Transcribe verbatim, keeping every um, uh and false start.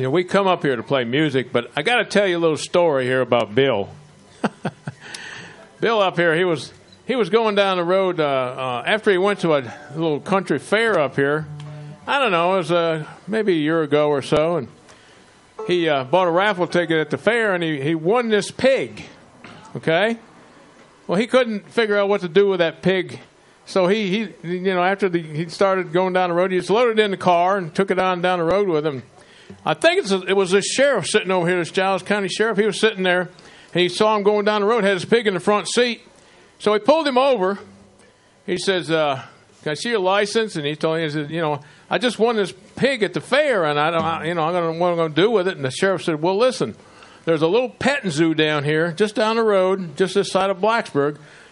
you know, we come up here to play music, but I got to tell you a little story here about Bill. Bill up here, he was he was going down the road uh, uh, after he went to a little country fair up here. I don't know, it was uh, maybe a year ago or so, and he uh, bought a raffle ticket at the fair, and he, he won this pig, okay? Well, he couldn't figure out what to do with that pig, so he, he you know, after the, he started going down the road, he just loaded it in the car and took it on down the road with him. I think it's a, it was this sheriff sitting over here, this Giles County sheriff. He was sitting there, and he saw him going down the road, had his pig in the front seat. So he pulled him over. He says, uh, can I see your license? And he told me, he said, you know, I just won this pig at the fair, and I don't, I, you know, I don't know what I'm going to do with it. And the sheriff said, well, listen, there's a little petting zoo down here, just down the road, just this side of Blacksburg.